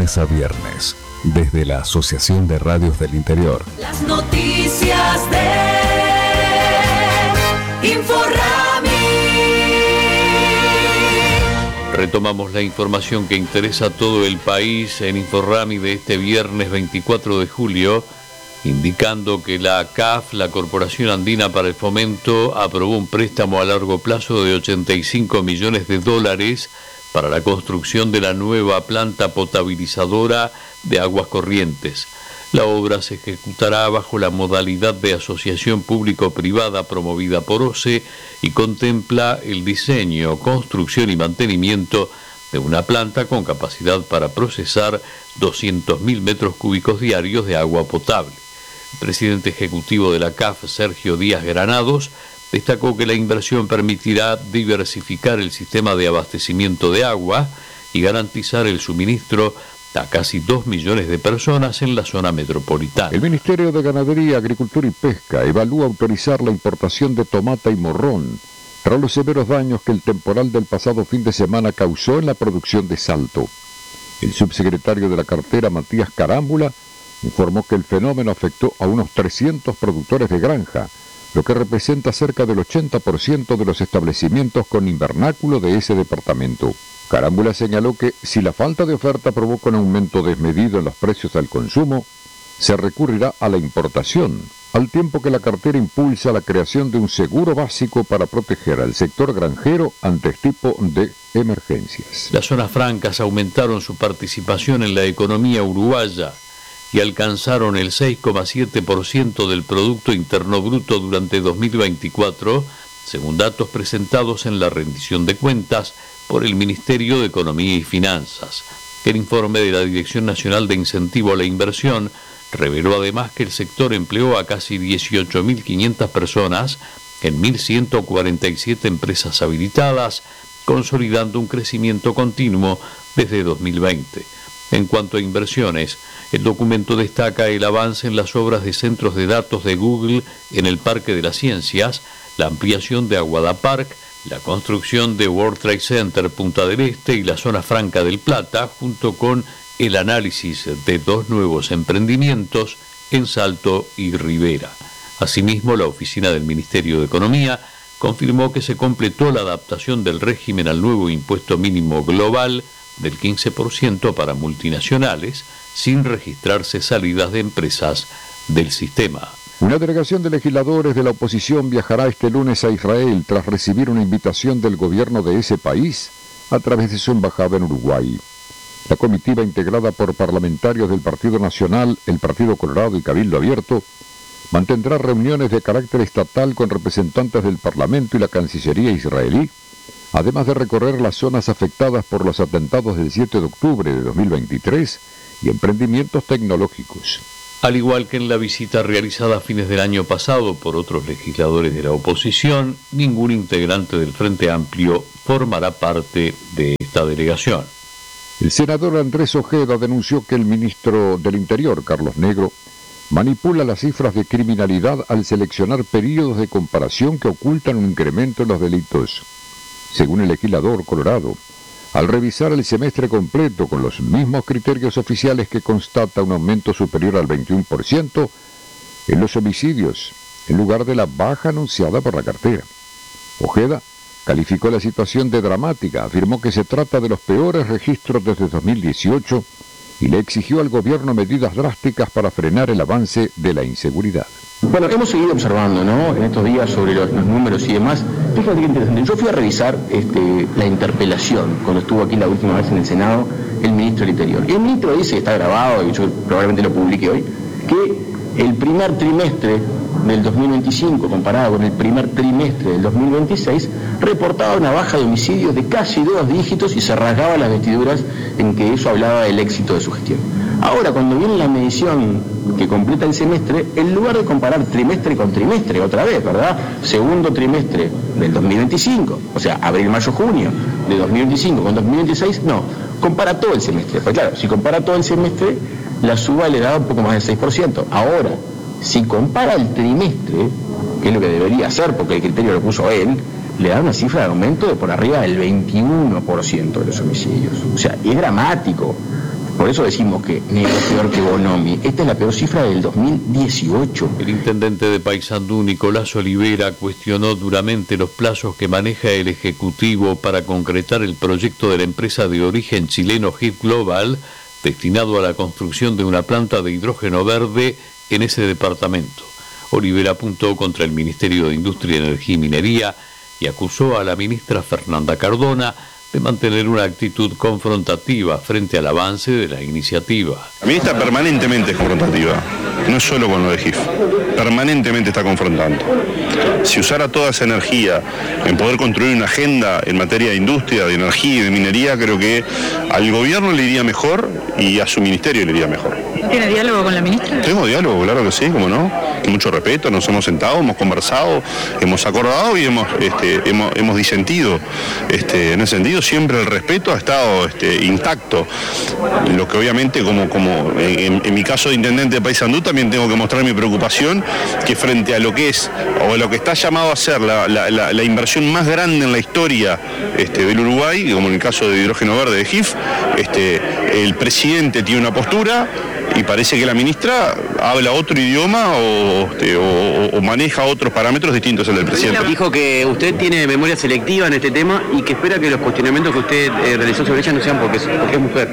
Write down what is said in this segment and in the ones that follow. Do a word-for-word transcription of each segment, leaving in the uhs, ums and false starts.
lunes a viernes, desde la Asociación de Radios del Interior. Las noticias de Inforrami. Retomamos la información que interesa a todo el país en Inforrami de este viernes veinticuatro de julio, indicando que la C A F, la Corporación Andina para el Fomento, aprobó un préstamo a largo plazo de ochenta y cinco millones de dólares para la construcción de la nueva planta potabilizadora de Aguas Corrientes. La obra se ejecutará bajo la modalidad de asociación público-privada promovida por O C E y contempla el diseño, construcción y mantenimiento de una planta con capacidad para procesar doscientos mil metros cúbicos diarios de agua potable. El presidente ejecutivo de la C A F, Sergio Díaz Granados, destacó que la inversión permitirá diversificar el sistema de abastecimiento de agua y garantizar el suministro a casi dos millones de personas en la zona metropolitana. El Ministerio de Ganadería, Agricultura y Pesca evalúa autorizar la importación de tomata y morrón tras los severos daños que el temporal del pasado fin de semana causó en la producción de Salto. El subsecretario de la cartera, Matías Carámbula, informó que el fenómeno afectó a unos trescientos productores de granja, lo que representa cerca del ochenta por ciento de los establecimientos con invernáculo de ese departamento. Carámbula señaló que si la falta de oferta provoca un aumento desmedido en los precios al consumo, se recurrirá a la importación, al tiempo que la cartera impulsa la creación de un seguro básico para proteger al sector granjero ante este tipo de emergencias. Las zonas francas aumentaron su participación en la economía uruguaya y alcanzaron el seis coma siete por ciento del Producto Interno Bruto durante dos mil veinticuatro, según datos presentados en la rendición de cuentas por el Ministerio de Economía y Finanzas. El informe de la Dirección Nacional de Incentivo a la Inversión reveló además que el sector empleó a casi dieciocho mil quinientas personas en mil ciento cuarenta y siete empresas habilitadas, consolidando un crecimiento continuo desde dos mil veinte. En cuanto a inversiones, el documento destaca el avance en las obras de centros de datos de Google en el Parque de las Ciencias, la ampliación de Aguada Park, la construcción de World Trade Center Punta del Este y la zona franca del Plata, junto con el análisis de dos nuevos emprendimientos en Salto y Rivera. Asimismo, la oficina del Ministerio de Economía confirmó que se completó la adaptación del régimen al nuevo impuesto mínimo global del quince por ciento para multinacionales, sin registrarse salidas de empresas del sistema. Una delegación de legisladores de la oposición viajará este lunes a Israel tras recibir una invitación del gobierno de ese país a través de su embajada en Uruguay. La comitiva, integrada por parlamentarios del Partido Nacional, el Partido Colorado y Cabildo Abierto, mantendrá reuniones de carácter estatal con representantes del Parlamento y la Cancillería israelí, además de recorrer las zonas afectadas por los atentados del siete de octubre de dos mil veintitrés y emprendimientos tecnológicos. Al igual que en la visita realizada a fines del año pasado por otros legisladores de la oposición, ningún integrante del Frente Amplio formará parte de esta delegación. El senador Andrés Ojeda denunció que el ministro del Interior, Carlos Negro, manipula las cifras de criminalidad al seleccionar periodos de comparación que ocultan un incremento en los delitos. Según el legislador colorado, al revisar el semestre completo con los mismos criterios oficiales que constata un aumento superior al veintiuno por ciento en los homicidios, en lugar de la baja anunciada por la cartera. Ojeda calificó la situación de dramática, afirmó que se trata de los peores registros desde dos mil dieciocho y le exigió al gobierno medidas drásticas para frenar el avance de la inseguridad. Bueno, hemos seguido observando, ¿no?, en estos días sobre los, los números y demás. Fíjate qué interesante. Yo fui a revisar este, la interpelación cuando estuvo aquí la última vez en el Senado el ministro del Interior. Y el ministro dice, está grabado y yo probablemente lo publique hoy, que el primer trimestre del dos mil veinticinco comparado con el primer trimestre del dos mil veintiséis reportaba una baja de homicidios de casi dos dígitos y se rasgaba las vestiduras en que eso hablaba del éxito de su gestión. Ahora, cuando viene la medición que completa el semestre, en lugar de comparar trimestre con trimestre, otra vez, ¿verdad?, segundo trimestre del dos mil veinticinco, o sea, abril, mayo, junio de dos mil veinticinco con dos mil veintiséis, no, compara todo el semestre. Pues claro, si compara todo el semestre, la suba le da un poco más del seis por ciento. Ahora, si compara el trimestre, que es lo que debería hacer, porque el criterio lo puso él, le da una cifra de aumento de por arriba del veintiuno por ciento de los homicidios. O sea, es dramático. Por eso decimos que Negro es peor que Bonomi. Esta es la peor cifra del dos mil dieciocho. El intendente de Paysandú, Nicolás Olivera, cuestionó duramente los plazos que maneja el Ejecutivo para concretar el proyecto de la empresa de origen chileno G I F Global, destinado a la construcción de una planta de hidrógeno verde en ese departamento. Olivera apuntó contra el Ministerio de Industria, Energía y Minería y acusó a la ministra Fernanda Cardona de mantener una actitud confrontativa frente al avance de la iniciativa. La ministra permanentemente es confrontativa, no es solo con lo de G I F, permanentemente está confrontando. Si usara toda esa energía en poder construir una agenda en materia de industria, de energía y de minería, creo que al gobierno le iría mejor y a su ministerio le iría mejor. ¿No tiene diálogo con la ministra? Tengo diálogo, claro que sí, cómo no, con mucho respeto, nos hemos sentado, hemos conversado, hemos acordado y hemos, este, hemos, hemos disentido. Este, en ese sentido siempre el respeto ha estado este, intacto, lo que obviamente como, como en, en mi caso de intendente de Paysandú también tengo que mostrar mi preocupación que frente a lo que es o a lo que está llamado a ser la, la, la, la inversión más grande en la historia este, del Uruguay, como en el caso de hidrógeno verde de G I F, este, el presidente tiene una postura y parece que la ministra habla otro idioma o, este, o, o maneja otros parámetros distintos al del presidente. Dijo que usted tiene memoria selectiva en este tema y que espera que los cuestionamientos que usted eh, realizó sobre ella no sean porque es, porque es mujer.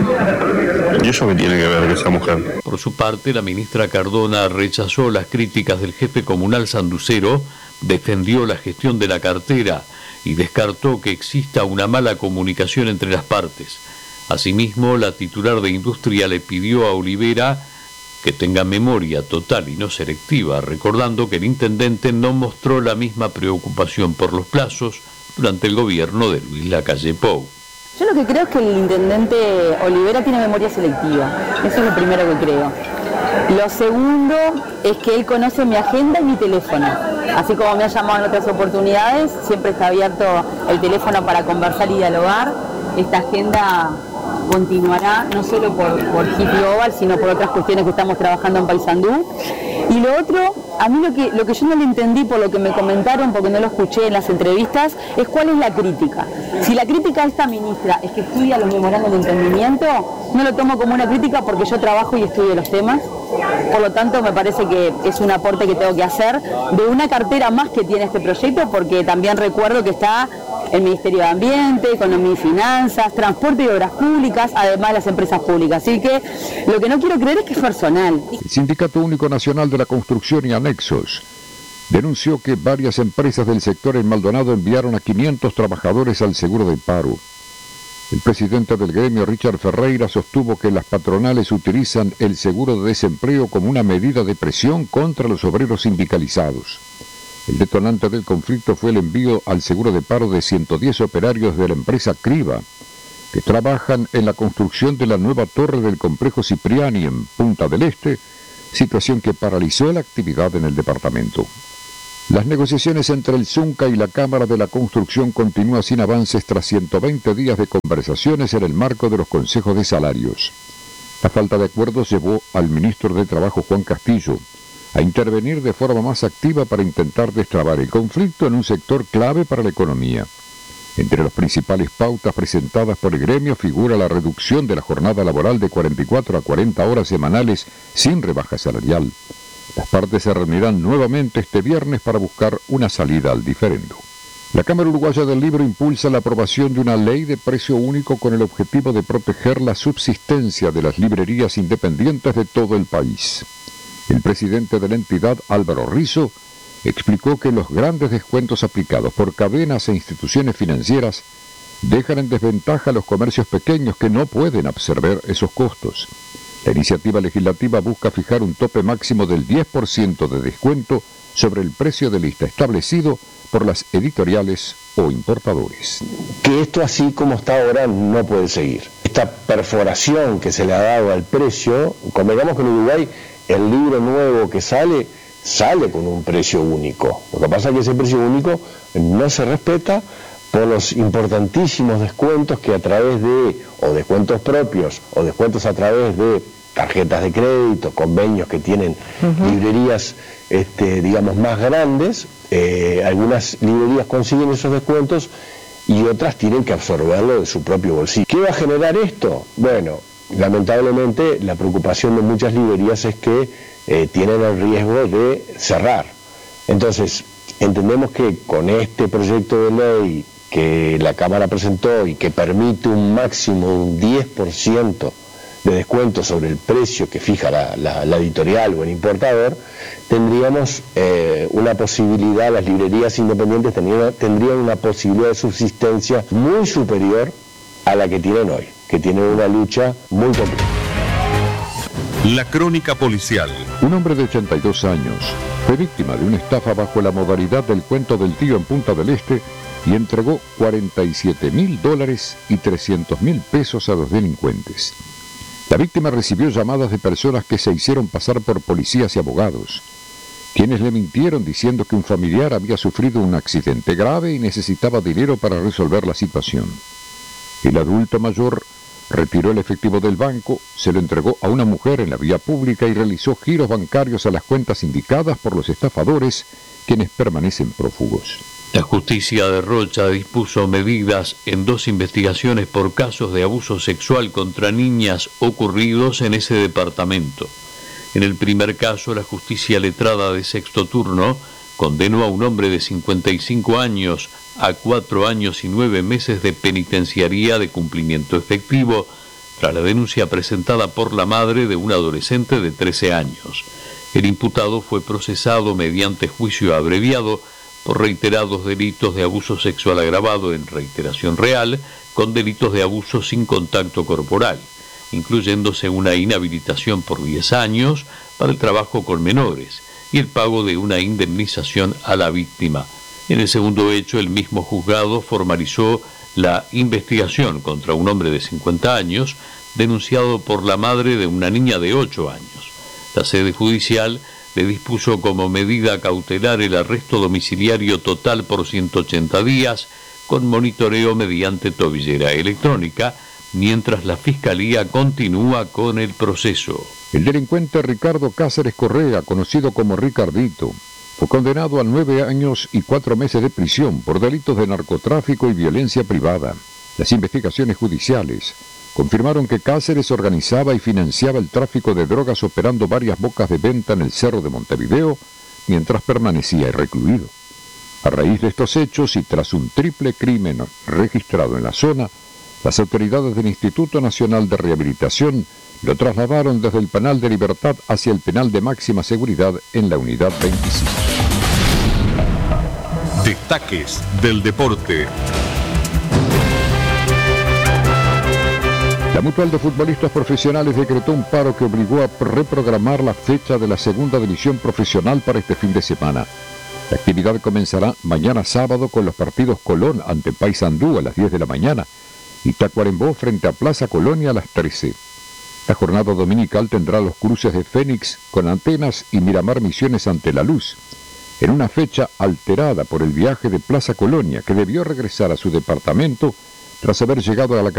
¿Y eso qué tiene que ver que sea mujer? Por su parte, la ministra Cardona rechazó las críticas del jefe comunal sanducero, defendió la gestión de la cartera y descartó que exista una mala comunicación entre las partes. Asimismo, la titular de Industria le pidió a Olivera que tenga memoria total y no selectiva, recordando que el intendente no mostró la misma preocupación por los plazos durante el gobierno de Luis Lacalle Pou. Yo lo que creo es que el intendente Olivera tiene memoria selectiva, eso es lo primero que creo. Lo segundo es que él conoce mi agenda y mi teléfono, así como me ha llamado en otras oportunidades, siempre está abierto el teléfono para conversar y dialogar. Esta agenda continuará no solo por, por G I F Global, sino por otras cuestiones que estamos trabajando en Paysandú. Y lo otro, a mí lo que, lo que yo no le entendí por lo que me comentaron, porque no lo escuché en las entrevistas, es cuál es la crítica. Si la crítica a esta ministra es que estudia los memorandos de entendimiento, no lo tomo como una crítica porque yo trabajo y estudio los temas. Por lo tanto, me parece que es un aporte que tengo que hacer de una cartera más que tiene este proyecto, porque también recuerdo que está el Ministerio de Ambiente, Economía y Finanzas, Transporte y Obras Públicas, además de las empresas públicas. Así que lo que no quiero creer es que es personal. El Sindicato Único Nacional de la Construcción y Anexos denunció que varias empresas del sector en Maldonado enviaron a quinientos trabajadores al seguro de paro. El presidente del gremio, Richard Ferreira, sostuvo que las patronales utilizan el seguro de desempleo como una medida de presión contra los obreros sindicalizados. El detonante del conflicto fue el envío al seguro de paro de ciento diez operarios de la empresa Criba, que trabajan en la construcción de la nueva torre del complejo Cipriani en Punta del Este, situación que paralizó la actividad en el departamento. Las negociaciones entre el Zunca y la Cámara de la Construcción continúan sin avances tras ciento veinte días de conversaciones en el marco de los consejos de salarios. La falta de acuerdos llevó al ministro de Trabajo, Juan Castillo, a intervenir de forma más activa para intentar destrabar el conflicto en un sector clave para la economía. Entre las principales pautas presentadas por el gremio figura la reducción de la jornada laboral de cuarenta y cuatro a cuarenta horas semanales sin rebaja salarial. Las partes se reunirán nuevamente este viernes para buscar una salida al diferendo. La Cámara Uruguaya del Libro impulsa la aprobación de una ley de precio único con el objetivo de proteger la subsistencia de las librerías independientes de todo el país. El presidente de la entidad, Álvaro Rizzo, explicó que los grandes descuentos aplicados por cadenas e instituciones financieras dejan en desventaja a los comercios pequeños que no pueden absorber esos costos. La iniciativa legislativa busca fijar un tope máximo del diez por ciento de descuento sobre el precio de lista establecido por las editoriales o importadores. Que esto así como está ahora no puede seguir. Esta perforación que se le ha dado al precio, convengamos que en Uruguay el libro nuevo que sale, sale con un precio único. Lo que pasa es que ese precio único no se respeta por los importantísimos descuentos que a través de, o descuentos propios, o descuentos a través de tarjetas de crédito, convenios que tienen uh-huh. librerías, este, digamos, más grandes, eh, algunas librerías consiguen esos descuentos y otras tienen que absorberlo de su propio bolsillo. ¿Qué va a generar esto? Bueno, lamentablemente la preocupación de muchas librerías es que eh, tienen el riesgo de cerrar. Entonces, entendemos que con este proyecto de ley que la Cámara presentó y que permite un máximo de un diez por ciento de descuento sobre el precio que fija la, la, la editorial o el importador, tendríamos eh, una posibilidad, las librerías independientes tendrían, tendrían una posibilidad de subsistencia muy superior a la que tienen hoy, que tienen una lucha muy compleja. La crónica policial. Un hombre de ochenta y dos años fue víctima de una estafa bajo la modalidad del cuento del tío en Punta del Este y entregó cuarenta y siete mil dólares y trescientos mil pesos a los delincuentes. La víctima recibió llamadas de personas que se hicieron pasar por policías y abogados, quienes le mintieron diciendo que un familiar había sufrido un accidente grave y necesitaba dinero para resolver la situación. El adulto mayor retiró el efectivo del banco, se lo entregó a una mujer en la vía pública y realizó giros bancarios a las cuentas indicadas por los estafadores, quienes permanecen prófugos. La justicia de Rocha dispuso medidas en dos investigaciones por casos de abuso sexual contra niñas ocurridos en ese departamento. En el primer caso, la justicia letrada de sexto turno condenó a un hombre de cincuenta y cinco años a cuatro años y nueve meses de penitenciaría de cumplimiento efectivo tras la denuncia presentada por la madre de un adolescente de trece años. El imputado fue procesado mediante juicio abreviado por reiterados delitos de abuso sexual agravado en reiteración real con delitos de abuso sin contacto corporal, incluyéndose una inhabilitación por diez años para el trabajo con menores y el pago de una indemnización a la víctima. En el segundo hecho, el mismo juzgado formalizó la investigación contra un hombre de cincuenta años denunciado por la madre de una niña de ocho años. La sede judicial le dispuso como medida cautelar el arresto domiciliario total por ciento ochenta días con monitoreo mediante tobillera electrónica, mientras la Fiscalía continúa con el proceso. El delincuente Ricardo Cáceres Correa, conocido como Ricardito, fue condenado a nueve años y cuatro meses de prisión por delitos de narcotráfico y violencia privada. Las investigaciones judiciales confirmaron que Cáceres organizaba y financiaba el tráfico de drogas operando varias bocas de venta en el Cerro de Montevideo mientras permanecía recluido. A raíz de estos hechos y tras un triple crimen registrado en la zona, las autoridades del Instituto Nacional de Rehabilitación lo trasladaron desde el penal de Libertad hacia el penal de máxima seguridad en la unidad veinticinco. Destaques del deporte. La Mutual de Futbolistas Profesionales decretó un paro que obligó a reprogramar la fecha de la segunda división profesional para este fin de semana. La actividad comenzará mañana sábado con los partidos Colón ante Paysandú a las diez de la mañana y Tacuarembó frente a Plaza Colonia a las trece. La jornada dominical tendrá los cruces de Fénix con Antenas y Miramar Misiones ante La Luz, en una fecha alterada por el viaje de Plaza Colonia, que debió regresar a su departamento tras haber llegado a la